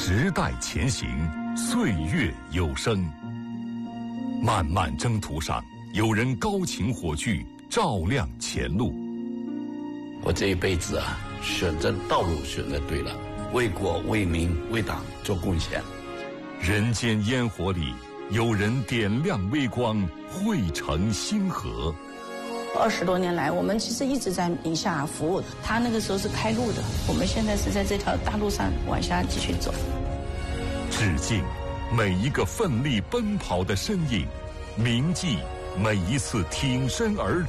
时代前行，岁月有声。漫漫征途上，有人高擎火炬，照亮前路。 我这一辈子啊，选择道路选择对了，为国为民为党做贡献。 人间烟火里，有人点亮微光，汇成星河。 20多年来，我们其实一直在宁夏服务。他那个时候是开路的，我们现在是在这条大路上往下继续走。 致敬每一个奋力奔跑的身影，铭记每一次挺身而